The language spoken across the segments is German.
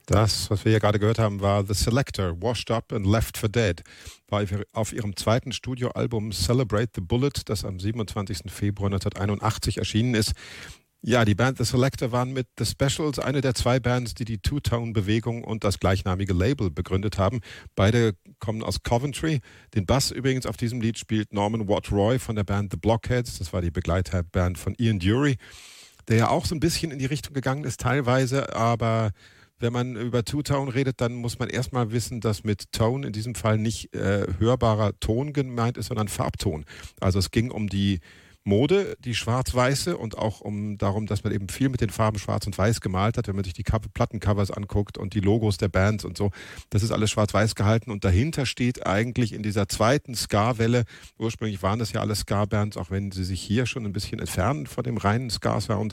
Das, was wir hier gerade gehört haben, war The Selecter, Washed Up and Left for Dead. War auf ihrem zweiten Studioalbum Celebrate the Bullet, das am 27. Februar 1981 erschienen ist. Ja, die Band The Selecter waren mit The Specials eine der zwei Bands, die die Two-Tone-Bewegung und das gleichnamige Label begründet haben. Beide kommen aus Coventry. Den Bass übrigens auf diesem Lied spielt Norman Watt Roy von der Band The Blockheads. Das war die Begleiterband von Ian Dury, der ja auch so ein bisschen in die Richtung gegangen ist teilweise, aber wenn man über Two-Tone redet, dann muss man erstmal wissen, dass mit Tone in diesem Fall nicht hörbarer Ton gemeint ist, sondern Farbton. Also es ging um die Mode, die schwarz-weiße, und auch darum, dass man eben viel mit den Farben schwarz und weiß gemalt hat, wenn man sich die Plattencovers anguckt und die Logos der Bands und so. Das ist alles schwarz-weiß gehalten und dahinter steht eigentlich in dieser zweiten Ska-Welle, ursprünglich waren das ja alle Ska-Bands, auch wenn sie sich hier schon ein bisschen entfernen von dem reinen Ska-Sound.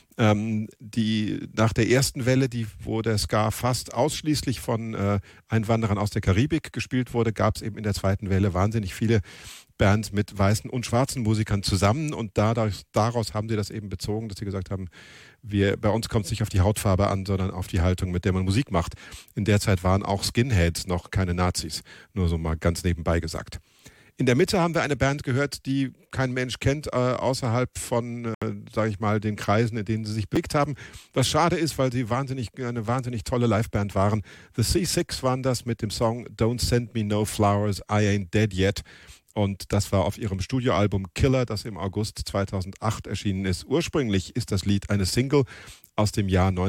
Nach der ersten Welle, wo der Ska fast ausschließlich von Einwanderern aus der Karibik gespielt wurde, gab es eben in der zweiten Welle wahnsinnig viele Bands mit weißen und schwarzen Musikern zusammen, und daraus haben sie das eben bezogen, dass sie gesagt haben, bei uns kommt es nicht auf die Hautfarbe an, sondern auf die Haltung, mit der man Musik macht. In der Zeit waren auch Skinheads noch keine Nazis, nur so mal ganz nebenbei gesagt. In der Mitte haben wir eine Band gehört, die kein Mensch kennt, außerhalb von, sage ich mal, den Kreisen, in denen sie sich bewegt haben. Was schade ist, weil sie eine wahnsinnig tolle Liveband waren. The C6 waren das mit dem Song Don't Send Me No Flowers, I Ain't Dead Yet. Und das war auf ihrem Studioalbum Killer, das im August 2008 erschienen ist. Ursprünglich ist das Lied eine Single aus dem Jahr